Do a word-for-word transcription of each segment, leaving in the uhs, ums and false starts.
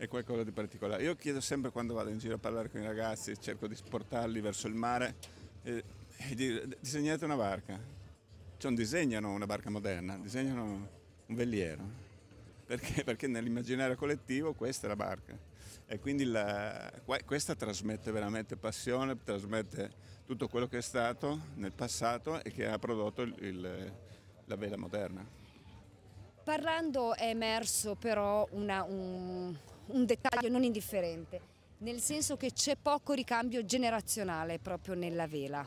è qualcosa di particolare. Io chiedo sempre quando vado in giro a parlare con i ragazzi, cerco di portarli verso il mare, e, e di, disegnate una barca. Cioè non disegnano una barca moderna, disegnano un veliero. Perché? Perché nell'immaginario collettivo questa è la barca. E quindi la, questa trasmette veramente passione, trasmette tutto quello che è stato nel passato e che ha prodotto il, il, la vela moderna. Parlando è emerso però una, un, un dettaglio non indifferente, nel senso che c'è poco ricambio generazionale proprio nella vela.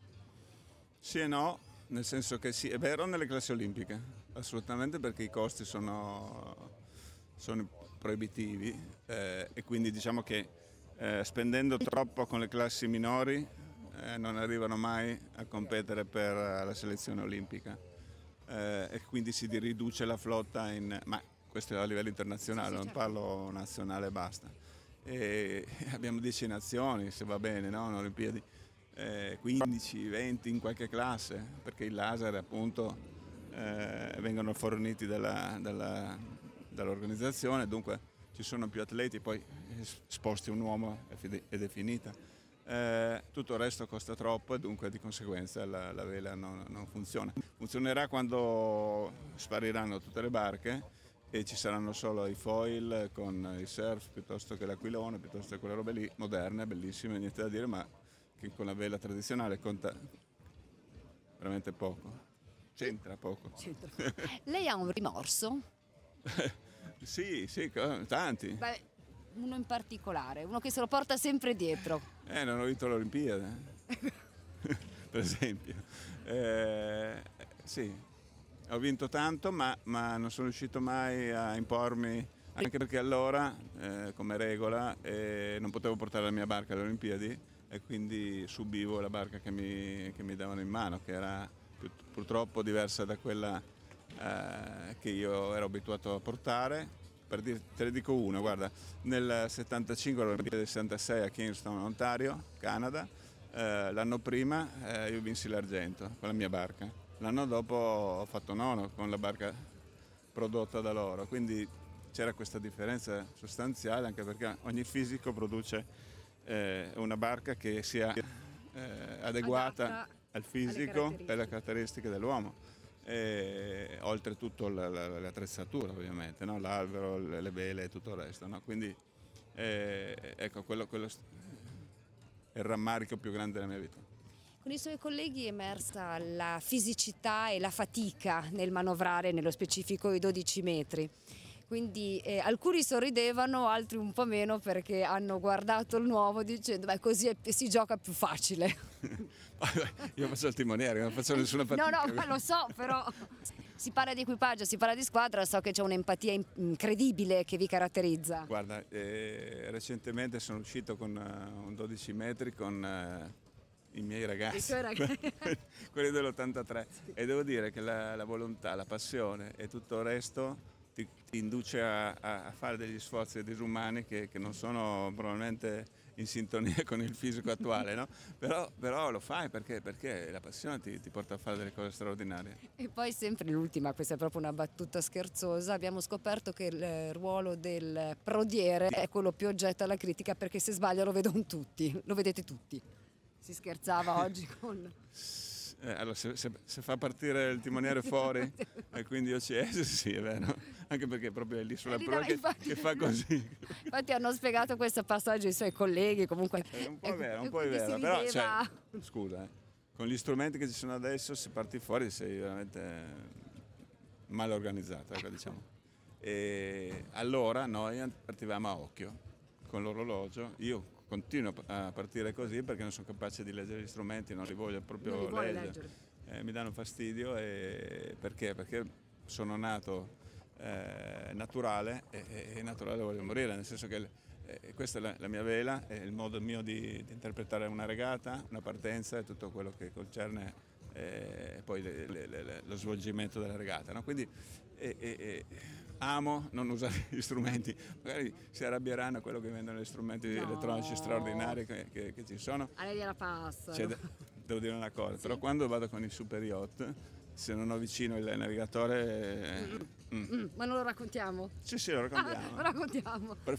Sì e no, nel senso che sì, è vero nelle classi olimpiche, assolutamente, perché i costi sono, sono proibitivi eh, e quindi diciamo che eh, spendendo troppo con le classi minori eh, non arrivano mai a competere per la selezione olimpica eh, e quindi si riduce la flotta in... ma questo è a livello internazionale, sì, sì, non certo. Parlo nazionale e basta. E abbiamo dieci nazioni, se va bene, no? In Olimpiadi. Eh, quindici, venti in qualche classe, perché i laser appunto eh, vengono forniti dalla, dalla, dall'organizzazione, dunque ci sono più atleti, poi sposti un uomo ed è finita. Eh, tutto il resto costa troppo e dunque di conseguenza la, la vela non, non funziona. Funzionerà quando spariranno tutte le barche e ci saranno solo i foil con il surf piuttosto che l'aquilone, piuttosto che quelle robe lì, moderne, bellissime, niente da dire, ma che con la vela tradizionale conta veramente poco, c'entra poco. C'entra. Lei ha un rimorso? Sì, sì, tanti. Beh, uno in particolare, uno che se lo porta sempre dietro. Eh, non ho vinto l'Olimpiade, per esempio. Eh, sì, ho vinto tanto, ma, ma non sono riuscito mai a impormi, anche perché allora, eh, come regola, eh, non potevo portare la mia barca alle Olimpiadi, e quindi subivo la barca che mi, che mi davano in mano, che era più, purtroppo diversa da quella eh, che io ero abituato a portare. Per dire, te ne dico una, guarda, nel settantacinque all'Olimpiade del sessantasei a Kingston, Ontario, Canada, eh, l'anno prima eh, io vinsi l'argento con la mia barca. L'anno dopo ho fatto nono con la barca prodotta da loro, quindi c'era questa differenza sostanziale, anche perché ogni fisico produce Eh, una barca che sia eh, adeguata adatta al fisico e alle caratteristiche dell'uomo, e, oltretutto la, la, l'attrezzatura ovviamente, no? L'albero, le, le vele e tutto il resto, no? Quindi eh, ecco quello, quello è il rammarico più grande della mia vita. Con i suoi colleghi è emersa la fisicità e la fatica nel manovrare, nello specifico i dodici metri. Quindi eh, alcuni sorridevano, altri un po' meno, perché hanno guardato il nuovo dicendo beh, così è, si gioca più facile. Io faccio il timoniere, non faccio nessuna fatica. No, no, ma lo so, però si parla di equipaggio, si parla di squadra, so che c'è un'empatia incredibile che vi caratterizza. Guarda, eh, recentemente sono uscito con uh, un dodici metri con uh, i miei ragazzi, I tuoi ragazzi. quelli dell'ottantatré, sì. E devo dire che la, la volontà, la passione e tutto il resto Ti, ti induce a, a fare degli sforzi disumani che, che non sono probabilmente in sintonia con il fisico attuale, no? Però, però lo fai perché, perché la passione ti, ti porta a fare delle cose straordinarie. E poi sempre l'ultima, questa è proprio una battuta scherzosa, abbiamo scoperto che il ruolo del prodiere è quello più oggetto alla critica, perché se sbaglia lo vedono tutti, lo vedete tutti. Si scherzava oggi con... Eh, allora, se, se, se fa partire il timoniere fuori e quindi O C S, sì, è vero, anche perché proprio è lì sulla eh, prova che, che fa così. Infatti hanno spiegato questo passaggio ai suoi colleghi, comunque è un po' è vero, un po' è vero, però cioè, scusa, eh, con gli strumenti che ci sono adesso, se parti fuori sei veramente mal organizzato, ecco, diciamo. E allora noi partivamo a occhio con l'orologio, io continuo a partire così perché non sono capace di leggere gli strumenti, non li voglio proprio non li vuole leggere, leggere. Eh, mi danno fastidio. E perché? Perché sono nato eh, naturale e, e naturale voglio morire, nel senso che eh, questa è la, la mia vela, è il modo mio di, di interpretare una regata, una partenza e tutto quello che concerne eh, poi le, le, le, lo svolgimento della regata, no? Quindi eh, eh, amo non usare gli strumenti, magari si arrabbieranno quello che vendono gli strumenti no. elettronici straordinari che, che, che ci sono. A lei gliela passa. Cioè, devo dire una cosa, sì. Però quando vado con i super yacht, se non ho vicino il navigatore... Mm. Mm. Mm. Ma non lo raccontiamo? Sì, sì, lo raccontiamo. Ah, lo raccontiamo.